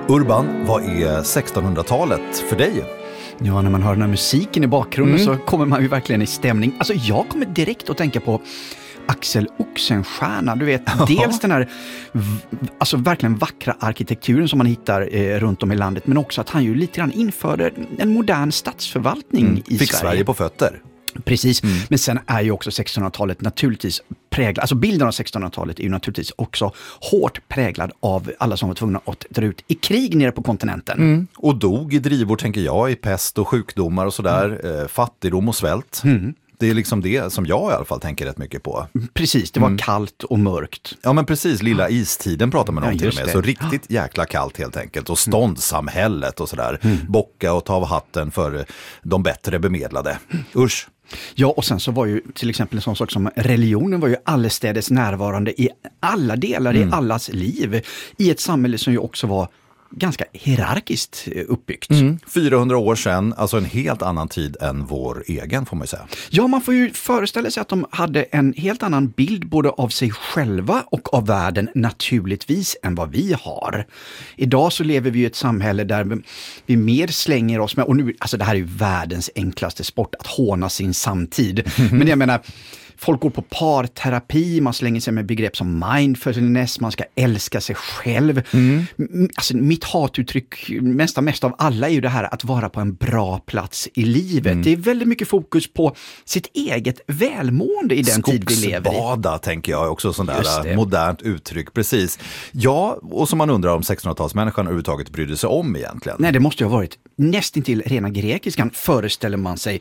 Urban, vad är 1600-talet för dig? Ja, när man hör den här musiken i bakgrunden så kommer man ju verkligen i stämning. Alltså jag kommer direkt att tänka på Axel Oxenstierna, du vet, dels den här alltså verkligen vackra arkitekturen som man hittar runt om i landet, men också att han ju lite grann införde en modern statsförvaltning i Fick Sverige på fötter. Precis, men sen är ju också 1600-talet naturligtvis präglad, alltså bilden av 1600-talet är ju naturligtvis också hårt präglad av alla som var tvungna att dra ut i krig nere på kontinenten. Och dog i drivor, tänker jag, i pest och sjukdomar och sådär, fattigdom och svält. Det är liksom det som jag i alla fall tänker rätt mycket på. Precis, det var kallt och mörkt. Ja, men precis, lilla istiden pratar man om till och med. det. Så riktigt jäkla kallt helt enkelt. Och ståndssamhället och sådär. Bocka och ta av hatten för de bättre bemedlade. Usch. Ja, och sen så var ju till exempel en sån sak som religionen var ju allestädes närvarande i alla delar i allas liv. I ett samhälle som ju också var ganska hierarkiskt uppbyggt. 400 år sedan, alltså en helt annan tid än vår egen får man ju säga. Ja, man får ju föreställa sig att de hade en helt annan bild både av sig själva och av världen naturligtvis än vad vi har. Idag så lever vi i ett samhälle där vi mer slänger oss med, och nu, alltså det här är ju världens enklaste sport, att håna sin samtid. Men jag menar, folk går på parterapi, man slänger sig med begrepp som mindfulness, man ska älska sig själv. Alltså mitt hatuttryck mest av alla är ju det här att vara på en bra plats i livet. Det är väldigt mycket fokus på sitt eget välmående i den tid vi lever i. Skogsbada tänker jag också, sån där modernt uttryck, precis. Ja, och som man undrar om 1600-talsmänniskan överhuvudtaget brydde sig om egentligen. Nej, det måste ju ha varit nästintill rena grekiskan, föreställer man sig,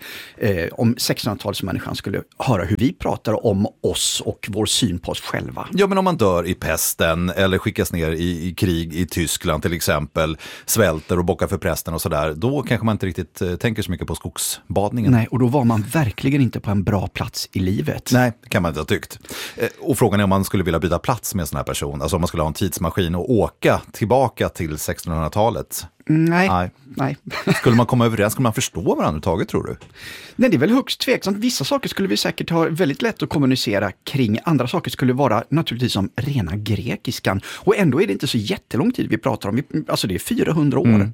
om 1600-talsmänniskan skulle höra hur vi pratar om oss och vår syn på oss själva. Ja, men om man dör i pesten eller skickas ner i krig i Tyskland till exempel, svälter och bockar för prästen och sådär, då kanske man inte riktigt tänker så mycket på skogsbadningen. Nej, och då var man verkligen inte på en bra plats i livet. Nej, det kan man inte ha tyckt. Och frågan är om man skulle vilja byta plats med en sån här person, alltså om man skulle ha en tidsmaskin och åka tillbaka till 1600-talet. Nej. Skulle man komma överens, skulle man förstå varandra taget, tror du? Nej, det är väl högst tveksamt. Vissa saker skulle vi säkert ha väldigt lätt att kommunicera kring. Andra saker skulle vara naturligtvis som rena grekiskan. Och ändå är det inte så jättelång tid vi pratar om. Alltså det är 400 år.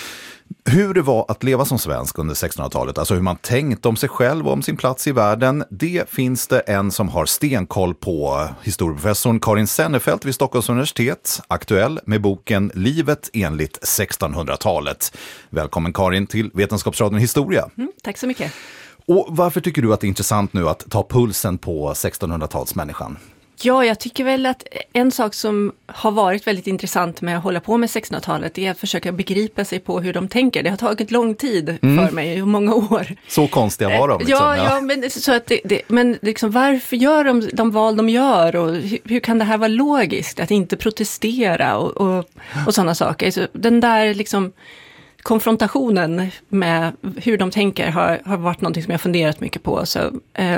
Hur det var att leva som svensk under 1600-talet, alltså hur man tänkte om sig själv och om sin plats i världen, det finns det en som har stenkoll på, historieprofessorn Karin Sennefelt vid Stockholms universitet, aktuell med boken Livet enligt 1600-talet. Välkommen Karin till Vetenskapsradion Historia. Tack så mycket. Och varför tycker du att det är intressant nu att ta pulsen på 1600-talsmänniskan? Ja, jag tycker väl att en sak som har varit väldigt intressant med att hålla på med 1600-talet är att försöka begripa sig på hur de tänker. Det har tagit lång tid för mig, många år. Så konstiga var de liksom. Ja, men, så att men liksom, varför gör de val de gör och hur kan det här vara logiskt? Att inte protestera och sådana saker. Så den där liksom konfrontationen med hur de tänker har varit någonting som jag funderat mycket på. Så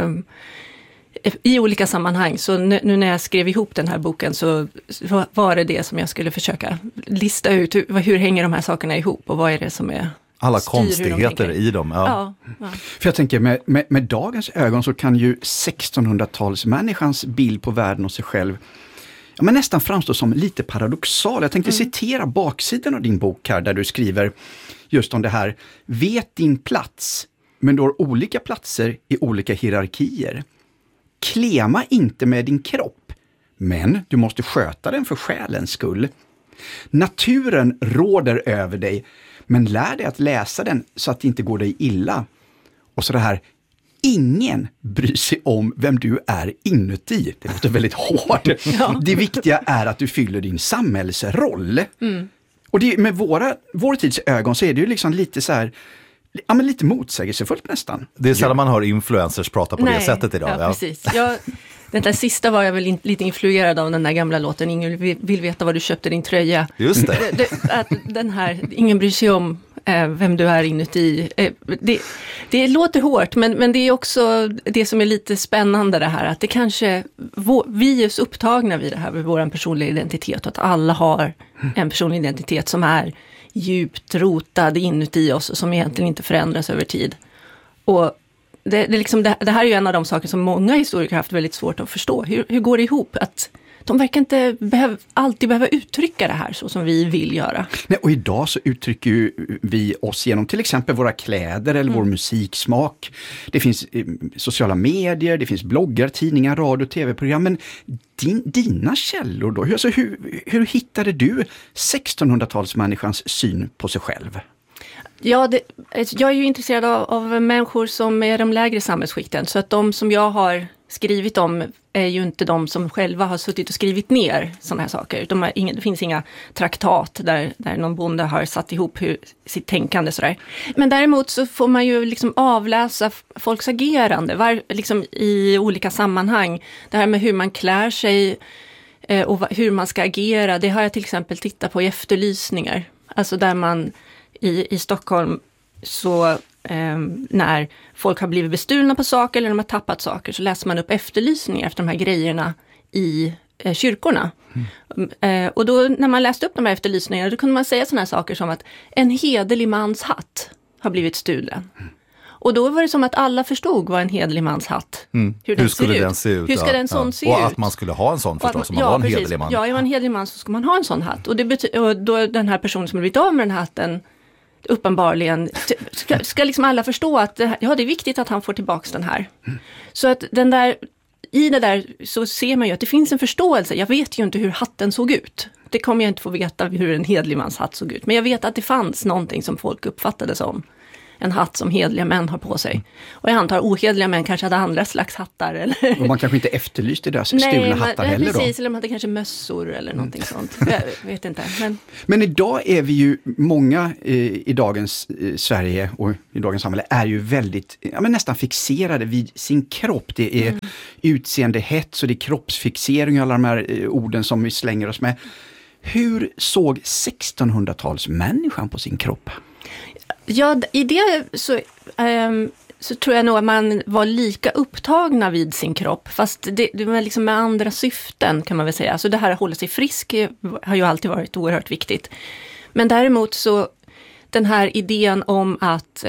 i olika sammanhang, så nu när jag skrev ihop den här boken så var det som jag skulle försöka lista ut hur hänger de här sakerna ihop och vad är det som är alla konstigheter i dem. Ja. För jag tänker med dagens ögon så kan ju 1600-talsmänniskans bild på världen och sig själv men nästan framstå som lite paradoxal. Jag tänkte citera baksidan av din bok här där du skriver just om det här: vet din plats, men du har olika platser i olika hierarkier. Klema inte med din kropp, men du måste sköta den för själens skull. Naturen råder över dig, men lär dig att läsa den så att det inte går dig illa. Och så det här: ingen bryr sig om vem du är inuti. Det låter väldigt hårt. Ja. Det viktiga är att du fyller din samhällsroll. Och det, med vår tids ögon så är det ju liksom lite så här, ja, men lite motsägelsefullt nästan. Det är sällan man hör influencers prata på det sättet idag. Ja, precis. Den där sista var jag väl lite influerad av den där gamla låten Ingen vill veta vad du köpte din tröja. Just det. Den här, ingen bryr sig om vem du är inuti. Det låter hårt, men det är också det som är lite spännande det här. Att det kanske, vi är så upptagna vid det här med vår personliga identitet. Och att alla har en personlig identitet som är djupt rotad inuti oss och som egentligen inte förändras över tid. Och det här är ju en av de saker som många historiker har haft väldigt svårt att förstå. Hur går det ihop att De verkar inte alltid behöva uttrycka det här så som vi vill göra. Nej, och idag så uttrycker ju vi oss genom till exempel våra kläder eller vår musiksmak. Det finns sociala medier, det finns bloggar, tidningar, radio, tv-program. Men dina källor då? Alltså, hur hittade du 1600-talsmänniskans syn på sig själv? Ja, jag är ju intresserad av människor som är de lägre samhällsskikten. Så att de som jag har skrivit om är ju inte de som själva har suttit och skrivit ner sådana här saker. Det finns inga traktat där någon bonde har satt ihop sitt tänkande sådär. Men däremot så får man ju liksom avläsa folks agerande liksom i olika sammanhang. Det här med hur man klär sig och hur man ska agera, det har jag till exempel tittat på i efterlysningar. Alltså där man i Stockholm så när folk har blivit bestulna på saker eller de har tappat saker så läser man upp efterlysningar efter de här grejerna i kyrkorna. Och då när man läste upp de här efterlysningarna då kunde man säga sådana här saker som att en hederlig mans hatt har blivit stulen. Och då var det som att alla förstod vad en hederlig mans hatt, hur den ser ut. Hur ska den sån se ut? Och att man skulle ha en sån förstås, om man var en hederlig man. Ja, är man en hederlig man så ska man ha en sån hatt. Och då den här personen som har blivit av med den hatten uppenbarligen ska liksom alla förstå att det är viktigt att han får tillbaka den här. Så att i det där så ser man ju att det finns en förståelse. Jag vet ju inte hur hatten såg ut. Det kommer jag inte få veta hur en hederlig mans hatt såg ut. Men jag vet att det fanns någonting som folk uppfattade som en hatt som hedliga män har på sig. Och jag antar ohederliga män kanske hade andra slags hattar. Eller? Och man kanske inte efterlyste deras stulna hattar heller då. Precis, eller de hade kanske mössor eller någonting sånt. Jag vet inte. Men idag är vi ju många i dagens Sverige och i dagens samhälle är ju väldigt, nästan fixerade vid sin kropp. Det är utseendehets och det är kroppsfixering och alla de här orden som vi slänger oss med. Hur såg 1600-talsmänniskan på sin kropp? Ja, i det så tror jag nog att man var lika upptagna vid sin kropp. Fast det var liksom med andra syften kan man väl säga. Så det här att hålla sig frisk har ju alltid varit oerhört viktigt. Men däremot så den här idén om att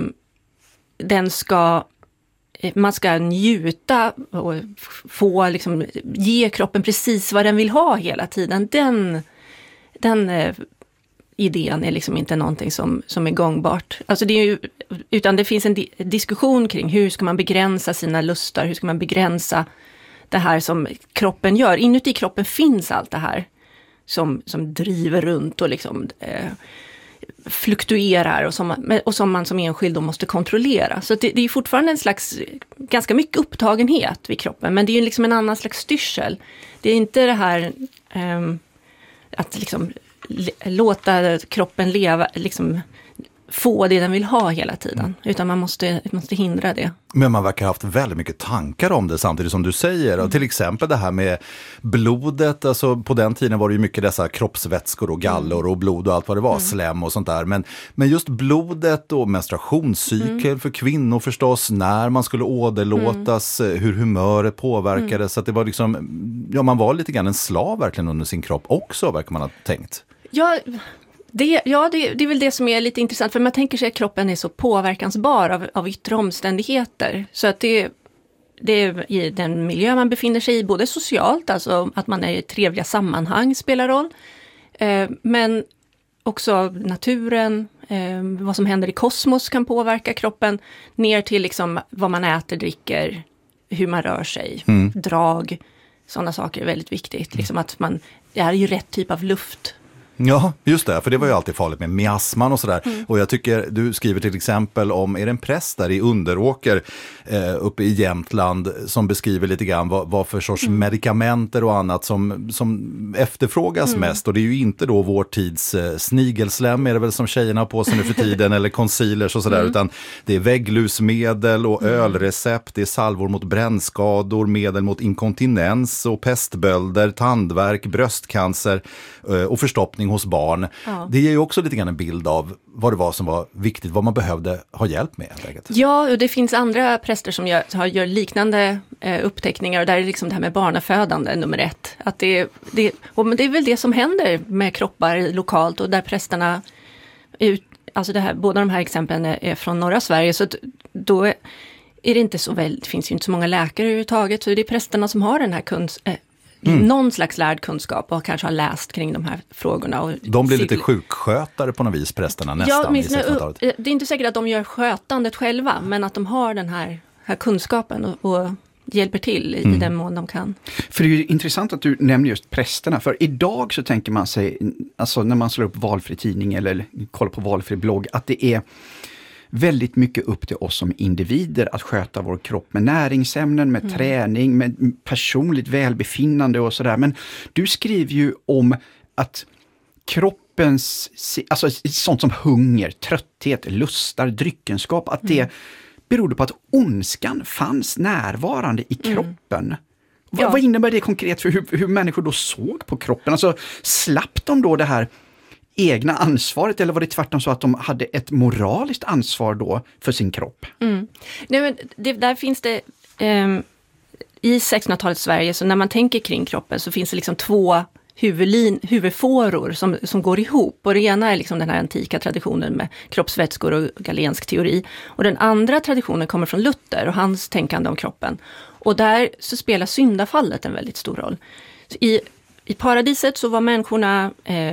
man ska njuta och få liksom, ge kroppen precis vad den vill ha hela tiden. Den idén är liksom inte någonting som är gångbart. Alltså det är ju, utan det finns en diskussion kring hur ska man begränsa sina lustar, hur ska man begränsa det här som kroppen gör. Inuti kroppen finns allt det här som driver runt och liksom fluktuerar och som man som enskild då måste kontrollera. Så det är fortfarande en slags ganska mycket upptagenhet vid kroppen, men det är ju liksom en annan slags styrsel. Det är inte det här att liksom låta kroppen leva, liksom få det den vill ha hela tiden. Utan man måste hindra det. Men man verkar ha haft väldigt mycket tankar om det samtidigt som du säger. Och till exempel det här med blodet. Alltså på den tiden var det ju mycket dessa kroppsvätskor och gallor och blod och allt vad det var. Slem och sånt där. Men just blodet och menstruationscykel för kvinnor förstås. När man skulle åderlåtas. Hur humöret påverkades. Så att det var liksom, man var lite grann en slav verkligen under sin kropp också, verkar man ha tänkt. Ja, det är väl det som är lite intressant, för man tänker sig att kroppen är så påverkansbar av yttre omständigheter. Så att det är i den miljö man befinner sig i, både socialt, alltså att man är i trevliga sammanhang spelar roll. Men också naturen, vad som händer i kosmos kan påverka kroppen, ner till liksom vad man äter, dricker, hur man rör sig, drag, sådana saker är väldigt viktigt. Liksom att man är ju rätt typ av luft. Ja, just det. För det var ju alltid farligt med miasman och sådär. Och jag tycker, du skriver till exempel om, är det en präst där i Underåker uppe i Jämtland som beskriver lite grann vad för sorts medikamenter och annat som efterfrågas mest. Och det är ju inte då vår tids snigelslem är det väl som tjejerna har på sig nu för tiden eller concealers och sådär. Utan det är vägglusmedel och ölrecept, det är salvor mot brännskador, medel mot inkontinens och pestbölder, tandvärk, bröstcancer och förstoppning hos barn. Ja. Det ger ju också lite grann en bild av vad det var som var viktigt, vad man behövde ha hjälp med. Ja, och det finns andra präster som gör liknande upptäckningar, och där är liksom det här med barnafödande nummer 1. Att det är väl det som händer med kroppar lokalt, och där prästerna alltså båda de här exemplen är från norra Sverige, så då är det inte så det finns ju inte så många läkare överhuvudtaget, så det är prästerna som har den här någon slags lärd kunskap och kanske har läst kring de här frågorna. Och de blir lite sjukskötare på något vis, prästerna, nästan. Ja, det är inte säkert att de gör skötandet själva, men att de har den här kunskapen och hjälper till i den mån de kan. För det är ju intressant att du nämner just prästerna, för idag så tänker man sig, alltså när man slår upp valfri tidning eller kollar på valfri blogg, att det är väldigt mycket upp till oss som individer att sköta vår kropp med näringsämnen, med träning, med personligt välbefinnande och sådär. Men du skriver ju om att kroppens, alltså sånt som hunger, trötthet, lustar, dryckenskap, att det berodde på att ondskan fanns närvarande i kroppen. Ja. Vad innebär det konkret för hur människor då såg på kroppen? Alltså slapp de då det här egna ansvaret, eller var det tvärtom så att de hade ett moraliskt ansvar då för sin kropp? Nej, men där finns det i 1600-talets Sverige, så när man tänker kring kroppen så finns det liksom två huvudfåror som går ihop. Och det ena är liksom den här antika traditionen med kroppsvätskor och galensk teori. Och den andra traditionen kommer från Luther och hans tänkande om kroppen. Och där så spelar syndafallet en väldigt stor roll. Så i paradiset så var människorna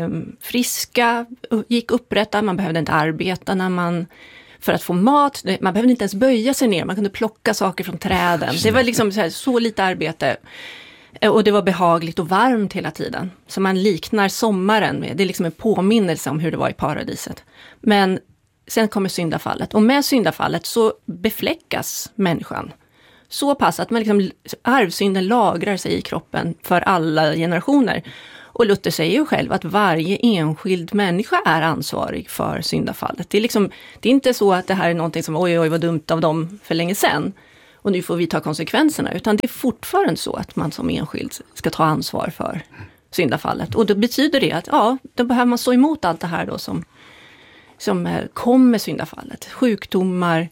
friska, gick upprätta, man behövde inte arbeta för att få mat. Man behövde inte ens böja sig ner, man kunde plocka saker från träden. Det var liksom så lite arbete. Och det var behagligt och varmt hela tiden. Så man liknar sommaren med, det är liksom en påminnelse om hur det var i paradiset. Men sen kommer syndafallet. Och med syndafallet så befläckas människan. Så pass att man liksom, arvsynden lagrar sig i kroppen för alla generationer. Och Luther säger ju själv att varje enskild människa är ansvarig för syndafallet. Det är inte så att det här är någonting som oj vad dumt av dem för länge sedan. Och nu får vi ta konsekvenserna, utan det är fortfarande så att man som enskild ska ta ansvar för syndafallet. Och då betyder det att då behöver man stå emot allt det här då som kommer syndafallet. Sjukdomar,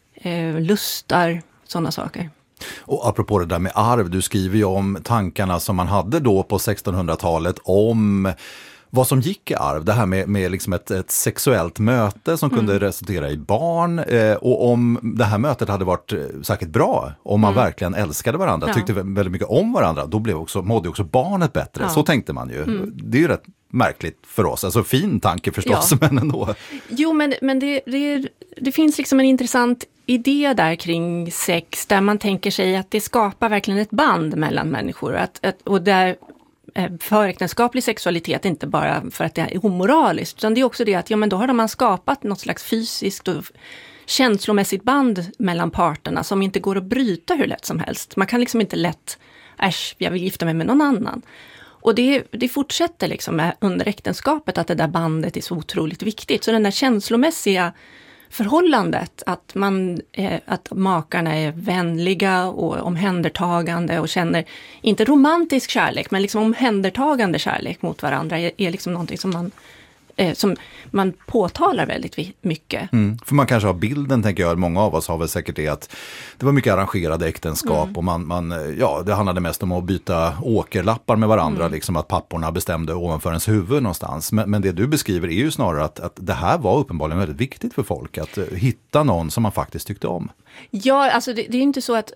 lustar, sådana saker. Och apropå det där med arv, du skriver ju om tankarna som man hade då på 1600-talet om vad som gick i arv, det här med liksom ett sexuellt möte som kunde resultera i barn, och om det här mötet hade varit säkert bra, om man verkligen älskade varandra, tyckte väldigt mycket om varandra, då mådde också barnet bättre. Så tänkte man ju. Det är ju rätt märkligt för oss, alltså fin tanke förstås, men ändå. Jo, men det finns liksom en intressant idé där kring sex, där man tänker sig att det skapar verkligen ett band mellan människor, och där föräktenskaplig sexualitet inte bara för att det är omoraliskt, utan det är också det att då har man skapat något slags fysiskt och känslomässigt band mellan parterna som inte går att bryta hur lätt som helst. Man kan liksom inte lätt, jag vill gifta mig med någon annan. Och det fortsätter liksom under äktenskapet, att det där bandet är så otroligt viktigt. Så den där känslomässiga förhållandet, att makarna är vänliga och omhändertagande och känner inte romantisk kärlek, men liksom omhändertagande kärlek mot varandra är liksom någonting som man påtalar väldigt mycket. För man kanske har bilden, tänker jag, många av oss har väl säkert det, att det var mycket arrangerade äktenskap och det handlade mest om att byta åkerlappar med varandra, liksom att papporna bestämde ovanför ens huvud någonstans. Men det du beskriver är ju snarare att det här var uppenbarligen väldigt viktigt för folk, att hitta någon som man faktiskt tyckte om. Ja, alltså det är inte så att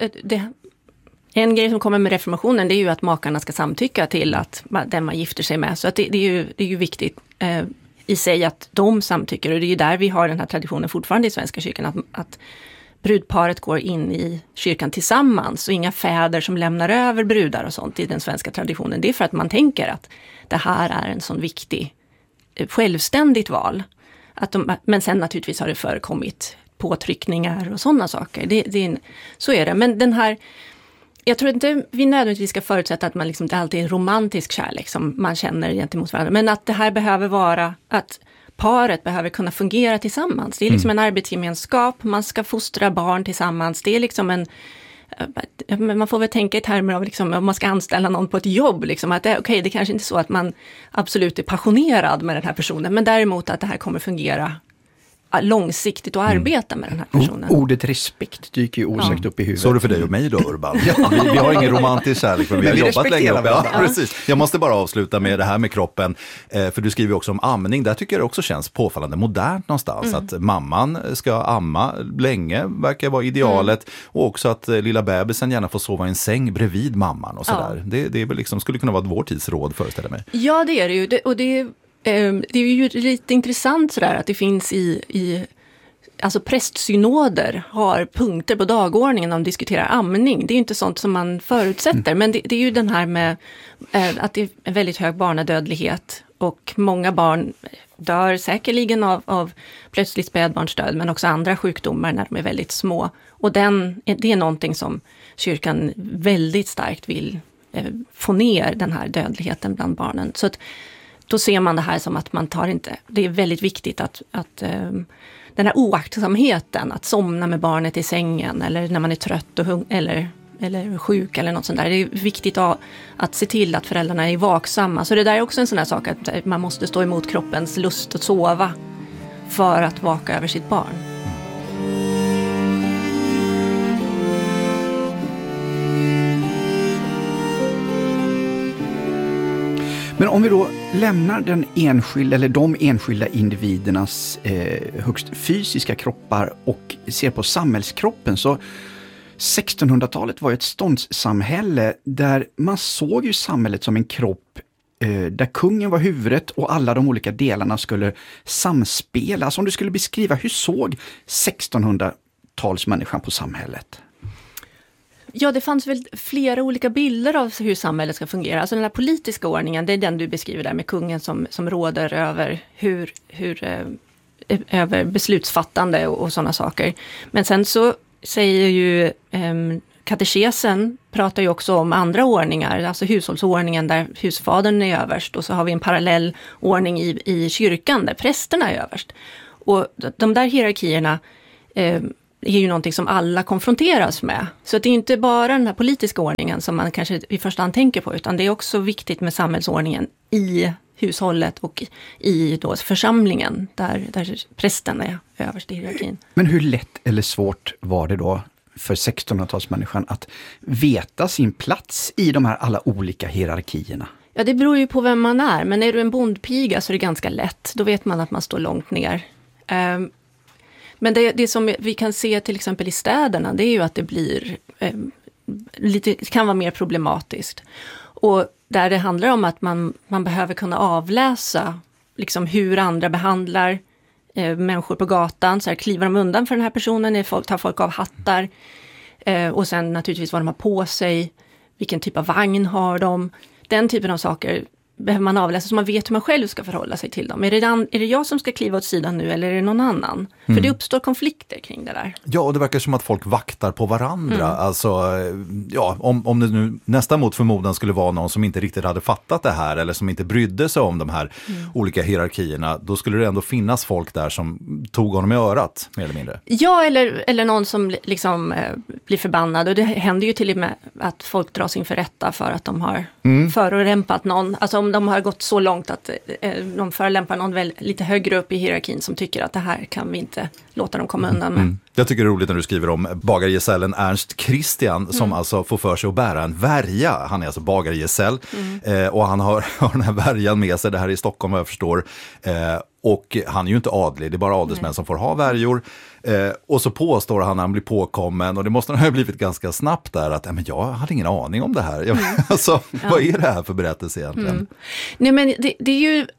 en grej som kommer med reformationen, det är ju att makarna ska samtycka till att den man gifter sig med. Så att det är ju viktigt i sig att de samtycker. Och det är ju där vi har den här traditionen fortfarande i Svenska kyrkan, att brudparet går in i kyrkan tillsammans och inga fäder som lämnar över brudar och sånt i den svenska traditionen. Det är för att man tänker att det här är en sån viktig självständigt val. Men sen naturligtvis har det förekommit påtryckningar och sådana saker. Så är det. Men den här, jag tror inte vi nödvändigtvis ska förutsätta att man liksom, det alltid är romantisk kärlek som man känner gentemot varandra. Men att det här behöver vara, att paret behöver kunna fungera tillsammans. Det är liksom en arbetsgemenskap, man ska fostra barn tillsammans. Det är liksom man får väl tänka i termer av liksom, om man ska anställa någon på ett jobb. Liksom, att det är kanske inte så att man absolut är passionerad med den här personen. Men däremot att det här kommer fungera långsiktigt att arbeta med den här personen. Ordet respekt dyker ju osökt upp i huvudet. Så är det för dig och mig då, Urban. Vi har ingen romantisk kärlek, men vi har jobbat länge upp. Ja, precis. Jag måste bara avsluta med det här med kroppen, för du skriver också om amning. Där tycker jag det också känns påfallande modernt någonstans. Att mamman ska amma länge, verkar vara idealet. Och också att lilla bebisen gärna får sova i en säng bredvid mamman och sådär. Det är väl liksom, skulle kunna vara vår tids råd, föreställer mig. Ja, det är det ju. Det är ju lite intressant sådär att det finns alltså prästsynoder har punkter på dagordningen om de diskuterar amning. Det är ju inte sånt som man förutsätter, men det är ju den här med att det är en väldigt hög barnadödlighet och många barn dör säkerligen av plötsligt spädbarnsdöd, men också andra sjukdomar när de är väldigt små. Och det är någonting som kyrkan väldigt starkt vill få ner, den här dödligheten bland barnen. Så att då ser man det här som att man tar inte, det är väldigt viktigt att den här oaktsamheten, att somna med barnet i sängen eller när man är trött och eller sjuk eller något sånt där. Det är viktigt att se till att föräldrarna är vaksamma. Så det där är också en sån här sak att man måste stå emot kroppens lust att sova för att vaka över sitt barn. Men om vi då lämnar den enskilda eller de enskilda individernas högst fysiska kroppar och ser på samhällskroppen, så 1600-talet var ett ståndssamhälle där man såg ju samhället som en kropp där kungen var huvudet och alla de olika delarna skulle samspela. Alltså om du skulle beskriva, hur såg 1600-talsmänniskan på samhället? Ja, det fanns väl flera olika bilder av hur samhället ska fungera. Alltså den här politiska ordningen, det är den du beskriver där med kungen som råder över över beslutsfattande och sådana saker. Men sen så säger ju katekesen pratar ju också om andra ordningar, alltså hushållsordningen där husfadern är överst, och så har vi en parallell ordning i kyrkan där prästerna är överst. Och de där hierarkierna är ju någonting som alla konfronteras med. Så det är inte bara den här politiska ordningen som man kanske i första hand tänker på, utan det är också viktigt med samhällsordningen i hushållet och i då församlingen där prästen är överst i hierarkin. Men hur lätt eller svårt var det då för 1600-talsmänniskan att veta sin plats i de här alla olika hierarkierna? Ja, det beror ju på vem man är. Men är du en bondpiga så är det ganska lätt. Då vet man att man står långt ner. Men det som vi kan se till exempel i städerna, det är ju att det blir kan vara mer problematiskt. Och där det handlar om att man behöver kunna avläsa liksom hur andra behandlar människor på gatan. Så här, kliver de undan för den här personen, tar folk av hattar. Och sen naturligtvis vad de har på sig, vilken typ av vagn har de. Den typen av saker behöver man avläsa så man vet hur man själv ska förhålla sig till dem. Är det jag som ska kliva åt sidan nu eller är det någon annan? För det uppstår konflikter kring det där. Ja, och det verkar som att folk vaktar på varandra. Alltså, ja, om det nu nästan mot förmodan skulle vara någon som inte riktigt hade fattat det här eller som inte brydde sig om de här olika hierarkierna, då skulle det ändå finnas folk där som tog honom i örat, mer eller mindre. Ja, eller någon som liksom blir förbannad. Och det händer ju till och med att folk dras inför rätta för att de har förolämpat någon. Alltså om de har gått så långt att de förolämpar någon lite högre upp i hierarkin som tycker att det här kan vi inte låta dem komma undan med. Jag tycker det är roligt när du skriver om bagargesällen Ernst Christian som alltså får för sig att bära en värja. Han är alltså bagargesäll och han har den här värjan med sig, det här är i Stockholm vad jag förstår. Och han är ju inte adlig, det är bara adelsmän som får ha värjor. Och så påstår han när han blir påkommen, och det måste ha blivit ganska snabbt där, att men jag hade ingen aning om det här. Alltså, vad är det här för berättelse egentligen? Nej, men det är ju...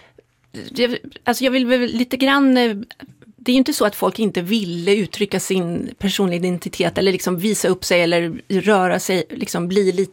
Alltså jag vill väl lite grann... Det är ju inte så att folk inte ville uttrycka sin personliga identitet eller liksom visa upp sig eller röra sig, liksom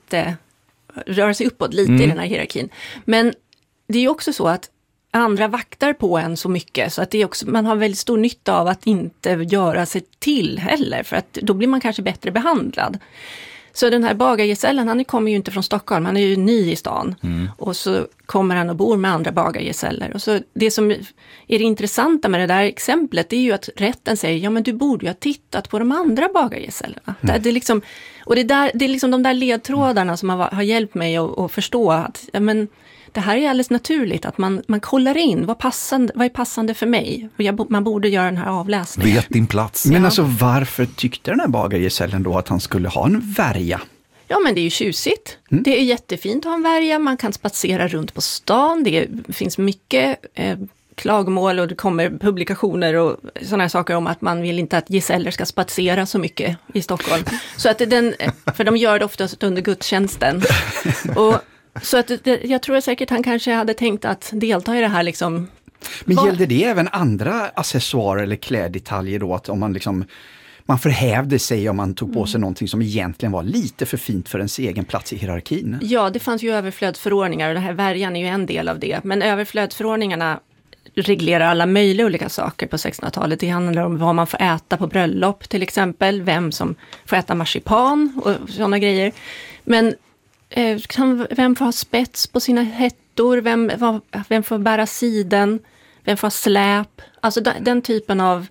röra sig uppåt lite i den här hierarkin. Men det är ju också så att andra vaktar på en så mycket så att det är också, man har väldigt stor nytta av att inte göra sig till heller, för att då blir man kanske bättre behandlad. Så den här bagargesällen, han kommer ju inte från Stockholm, han är ju ny i stan. Och så kommer han och bor med andra bagargesäller. Och så det som är det intressanta med det där exemplet, det är ju att rätten säger, ja men du borde ju ha tittat på de andra bagargesällerna. Det är liksom, och det är liksom de där ledtrådarna som har hjälpt mig att förstå att ja, men det här är alldeles naturligt, att man kollar in vad är passande för mig. Och man borde göra den här avläsningen. Vet din plats. Men alltså varför tyckte den här bagargesällen då att han skulle ha en värja? Ja, men det är ju tjusigt. Det är jättefint att ha en värja, man kan spatsera runt på stan, det finns mycket klagomål och det kommer publikationer och sådana här saker om att man vill inte att gesäller ska spatsera så mycket i Stockholm. Så att för de gör det oftast under gudstjänsten. Och så att jag tror säkert han kanske hade tänkt att delta i det här liksom. Men gällde det även andra accessoarer eller kläddetaljer då? Att om man liksom, man förhävde sig om man tog på sig någonting som egentligen var lite för fint för ens egen plats i hierarkin? Ja, det fanns ju överflödsförordningar och den här värjan är ju en del av det. Men överflödsförordningarna reglerar alla möjliga olika saker på 1600-talet. Det handlar om vad man får äta på bröllop till exempel, vem som får äta marsipan och sådana grejer. Men vem får ha spets på sina hettor, vem får bära siden, vem får ha släp. Alltså den typen av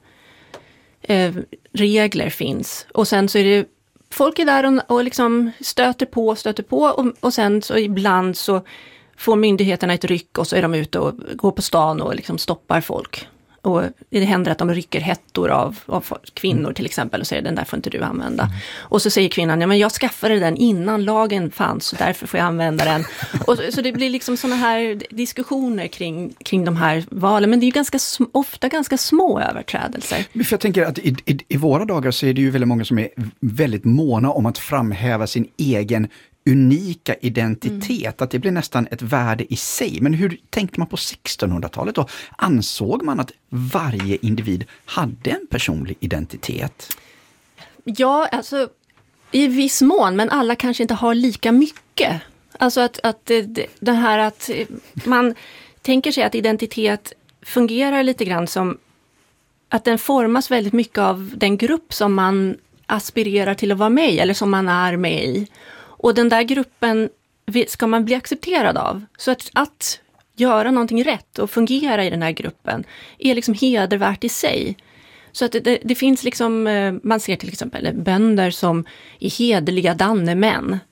regler finns. Och sen så är det, folk är där och liksom stöter på och sen så ibland så får myndigheterna ett ryck och så är de ute och går på stan och liksom stoppar folk. Och det händer att de rycker hettor av kvinnor till exempel och säger den där får inte du använda. Och så säger kvinnan, ja men jag skaffade den innan lagen fanns så därför får jag använda den. Och så det blir liksom såna här diskussioner kring de här valen. Men det är ju ofta ganska små överträdelser. För jag tänker att i våra dagar så är det ju väldigt många som är väldigt måna om att framhäva sin egen unika identitet, att det blir nästan ett värde i sig. Men hur tänkte man på 1600-talet då? Ansåg man att varje individ hade en personlig identitet? Ja, alltså i viss mån, men alla kanske inte har lika mycket. Alltså att det här att man tänker sig att identitet fungerar lite grann som att den formas väldigt mycket av den grupp som man aspirerar till att vara med i eller som man är med i. Och den där gruppen ska man bli accepterad av. Så att göra någonting rätt och fungera i den här gruppen är liksom hedervärt i sig. Så att det finns liksom, man ser till exempel bönder som är hederliga dannemän.